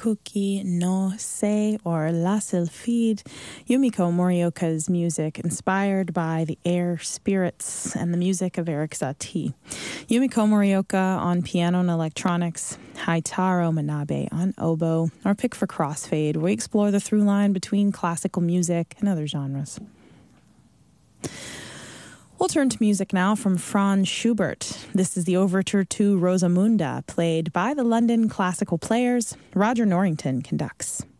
Kuki no Se, or La Sylphide, Yumiko Morioka's music inspired by the air spirits and the music of Eric Satie. Yumiko Morioka on piano and electronics, Haitaro Manabe on oboe. Our pick for Crossfade, we explore the through line between classical music and other genres. We'll turn to music now from Franz Schubert. This is the overture to Rosamunda, played by the London Classical Players. Roger Norrington conducts.